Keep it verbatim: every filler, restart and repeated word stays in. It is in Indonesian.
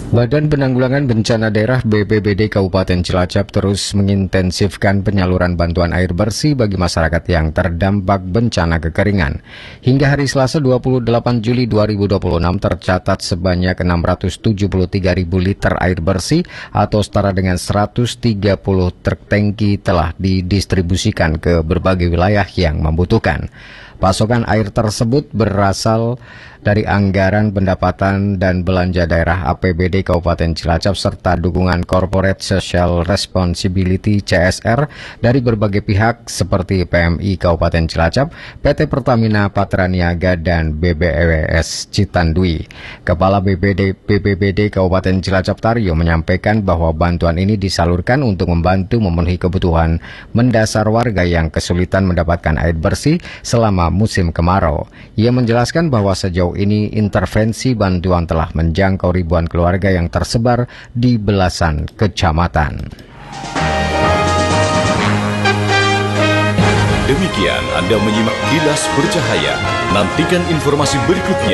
Badan Penanggulangan Bencana Daerah B P B D Kabupaten Cilacap terus mengintensifkan penyaluran bantuan air bersih bagi masyarakat yang terdampak bencana kekeringan. Hingga hari Selasa dua puluh delapan Juli dua ribu dua puluh enam tercatat sebanyak enam ratus tujuh puluh tiga ribu liter air bersih atau setara dengan seratus tiga puluh truk tangki telah didistribusikan ke berbagai wilayah yang membutuhkan. Pasokan air tersebut berasal dari anggaran pendapatan dan belanja daerah A P B D Kabupaten Cilacap serta dukungan Corporate Social Responsibility C S R dari berbagai pihak seperti P M I Kabupaten Cilacap, P T Pertamina Patraniaga, dan B B E W S Citandui. Kepala B P D B P B D Kabupaten Cilacap Taryo menyampaikan bahwa bantuan ini disalurkan untuk membantu memenuhi kebutuhan mendasar warga yang kesulitan mendapatkan air bersih selama musim kemarau. Ia menjelaskan bahwa sejauh ini intervensi bantuan telah menjangkau ribuan keluarga yang tersebar di belasan kecamatan. Demikian Anda menyimak Kilas Bercahaya. Nantikan informasi berikutnya.